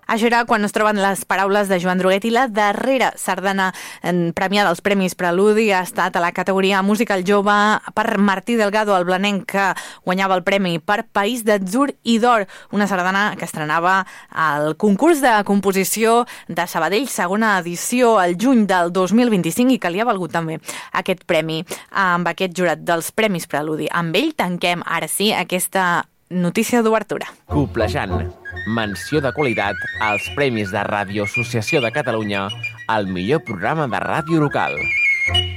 Això era quan es troben les paraules de Joan Druguet i la darrera sardana premiada als Premis Preludi ha estat a la categoria Musical Jove per Martí Delgado, el blanenc que guanyava el premi per País d'Atzur i d'Or, una sardana que estrenava al concurs de composició de Sabadell, segona edició, al juny del 2025 i que li ha valgut també aquest premi amb aquest jurat dels Premis Preludi. Amb ell tanquem, ara sí, aquesta notícia d'obertura. Coplejant. Menció de qualitat als Premis de Ràdio Associació de Catalunya al millor programa de ràdio local.